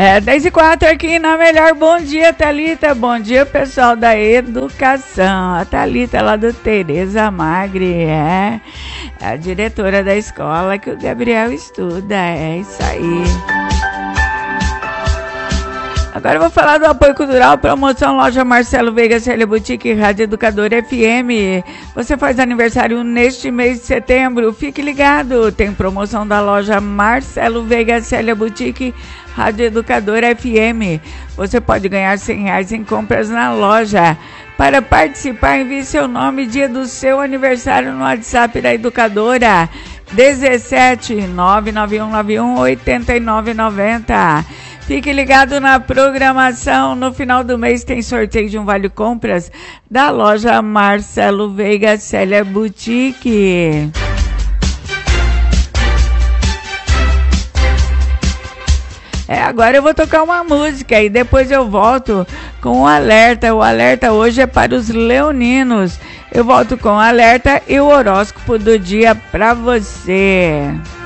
10h04 aqui na Melhor. Bom dia, Thalita. Bom dia, pessoal da educação. A Thalita lá do Tereza Magre, é a diretora da escola que o Gabriel estuda. É isso aí. Agora eu vou falar do apoio cultural, promoção Loja Marcelo Veiga, Célia Boutique, Rádio Educadora FM. Você faz aniversário neste mês de setembro, fique ligado. Tem promoção da Loja Marcelo Veiga, Célia Boutique, Rádio Educadora FM. Você pode ganhar R$100 em compras na loja. Para participar, envie seu nome e dia do seu aniversário no WhatsApp da Educadora. 17 99191 8990. Fique ligado na programação. No final do mês tem sorteio de um vale compras da loja Marcelo Veiga Célia Boutique. Agora eu vou tocar uma música e depois eu volto com o alerta. O alerta hoje é para os leoninos. Eu volto com o alerta e o horóscopo do dia para você.